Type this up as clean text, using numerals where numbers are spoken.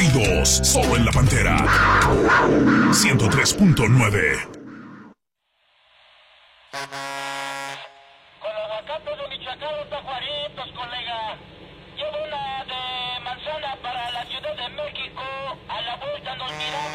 aburridos, solo en La Pantera. 103.9. Con aguacates de Michoacán, los tajuaritos, colega. Llevo una de manzana para la Ciudad de México. A la vuelta nos miramos.